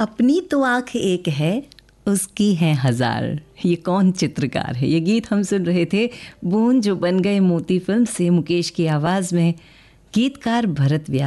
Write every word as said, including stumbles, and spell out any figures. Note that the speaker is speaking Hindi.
अपनी तो आँख एक है, उसकी हैं हजार, ये कौन चित्रकार है। ये गीत हम सुन रहे थे बूंद जो बन गए मोती फिल्म से मुकेश की आवाज़ में, गीतकार भरत व्यास।